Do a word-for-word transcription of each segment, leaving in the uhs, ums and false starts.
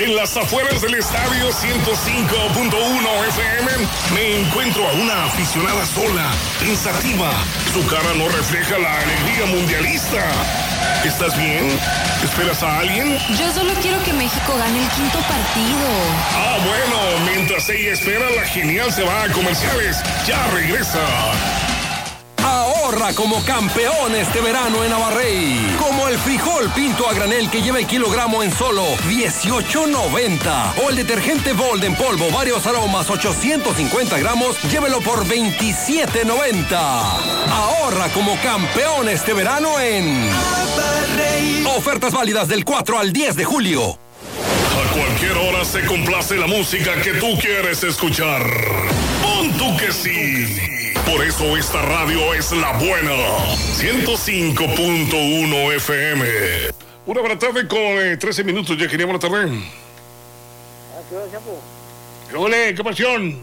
En las afueras del estadio ciento cinco punto uno F M me encuentro a una aficionada sola, pensativa. Su cara no refleja la alegría mundialista. ¿Estás bien? ¿Esperas a alguien? Yo solo quiero que México gane el quinto partido. Ah, bueno, mientras ella espera, la genial se va a comerciales. Ya regresa. Ahorra como campeón este verano en Navarrey. Como el frijol pinto a granel que lleva el kilogramo en solo dieciocho noventa. O el detergente Bold en polvo, varios aromas, ochocientos cincuenta gramos, llévelo por veintisiete noventa. Ahorra como campeón este verano en Navarrey. Ofertas válidas del cuatro al diez de julio. A cualquier hora se complace la música que tú quieres escuchar. Pon tú que sí. Por eso esta radio es la buena. ciento cinco punto uno F M. Una buena tarde con eh, trece minutos. Ya quería buena tarde. Ah, ¿qué hora, Chapo? ¿Qué ole? ¿Qué pasión?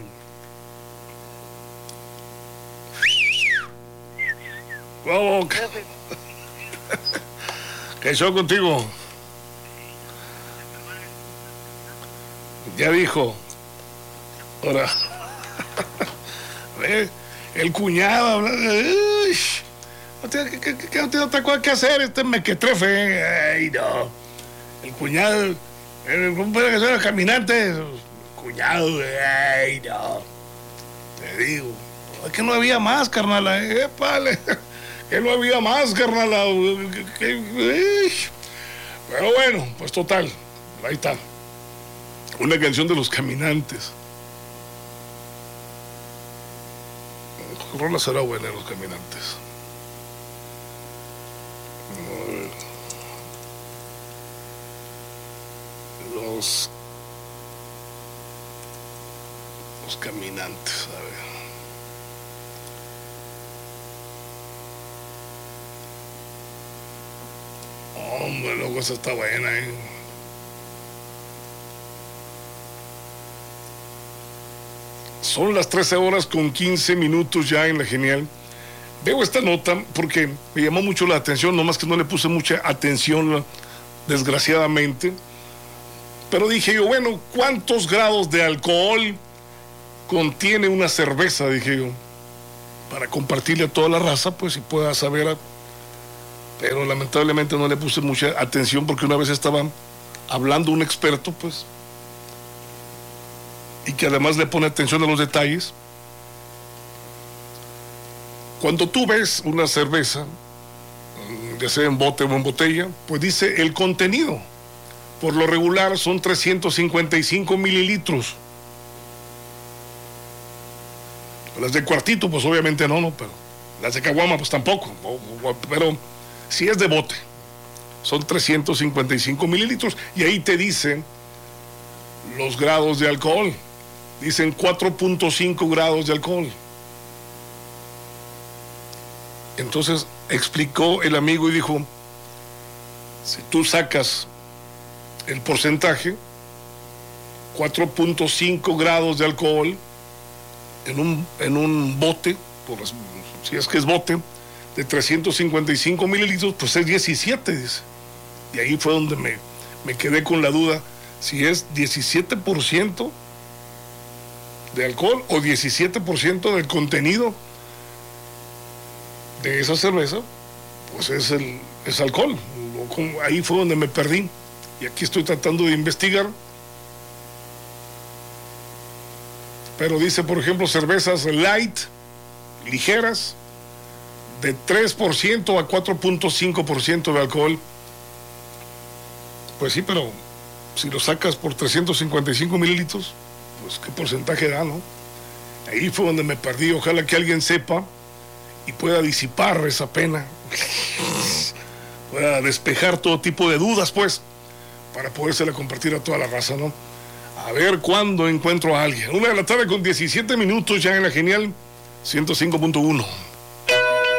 Vamos. ¿Qué show contigo? Ya dijo. Ahora. El cuñado hablando. ¿Qué, qué, qué no tiene otra cosa que hacer? Este mequetrefe. Ay, no. El cuñado. El compañero que son los caminantes. El cuñado. Ay, no. Te digo. Es que no había más, carnal. Eh, vale. Que no había más, carnal. Pero bueno, pues total. Ahí está. Una canción de los caminantes. Rola será buena en los caminantes. Los los caminantes, a ver. Hombre, loco, esa está buena, eh. Son las trece horas con quince minutos ya en la genial. Veo esta nota porque me llamó mucho la atención, nomás que no le puse mucha atención, desgraciadamente. Pero dije yo, bueno, ¿cuántos grados de alcohol contiene una cerveza? Dije yo, para compartirle a toda la raza, pues si pueda saber. A... Pero lamentablemente no le puse mucha atención porque una vez estaba hablando un experto, pues, y que además le pone atención a los detalles. Cuando tú ves una cerveza, ya sea en bote o en botella, pues dice el contenido. Por lo regular son trescientos cincuenta y cinco mililitros. Las de cuartito, pues obviamente no, no, pero las de caguama, pues tampoco. Pero si es de bote, son trescientos cincuenta y cinco mililitros. Y ahí te dicen los grados de alcohol. Dicen cuatro punto cinco grados de alcohol. Entonces explicó el amigo y dijo, si tú sacas el porcentaje, cuatro punto cinco grados de alcohol en un, en un bote, por las, si es que es bote, de trescientos cincuenta y cinco mililitros, pues es diecisiete, dice. Y ahí fue donde me, me quedé con la duda, si es diecisiete por ciento de alcohol o diecisiete por ciento del contenido de esa cerveza, pues es el es alcohol. Ahí fue donde me perdí y aquí estoy tratando de investigar. Pero dice, por ejemplo, cervezas light, ligeras, de tres por ciento a cuatro punto cinco por ciento de alcohol. Pues sí, pero si lo sacas por trescientos cincuenta y cinco mililitros, pues qué porcentaje da, ¿no? Ahí fue donde me perdí. Ojalá que alguien sepa y pueda disipar esa pena, pueda despejar todo tipo de dudas, pues, para podérsela compartir a toda la raza, ¿no? A ver cuándo encuentro a alguien. Una de la tarde con diecisiete minutos ya en la genial ciento cinco punto uno.